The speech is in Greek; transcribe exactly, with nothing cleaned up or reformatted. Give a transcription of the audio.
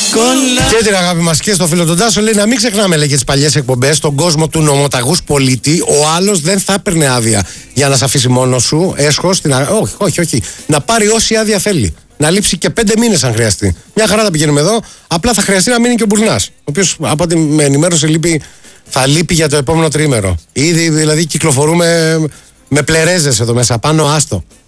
Και την αγάπη μας και στο φίλο τον Τάσο λέει να μην ξεχνάμε, λέει, και τις παλιές εκπομπές. Στον κόσμο του νομοταγούς πολίτη, ο άλλος δεν θα έπαιρνε άδεια για να σε αφήσει μόνος σου. Έσχος, την... όχι, όχι, όχι. Να πάρει όση άδεια θέλει. Να λείψει και πέντε μήνες αν χρειαστεί. Μια χαρά θα πηγαίνουμε εδώ. Απλά θα χρειαστεί να μείνει και ο Μπουρνάς. Ο οποίος, από ό,τι με ενημέρωσε, λείπει, θα λείπει για το επόμενο τρίμερο. Ήδη δηλαδή κυκλοφορούμε με πλερέζες εδώ μέσα. Πάνω, άστο.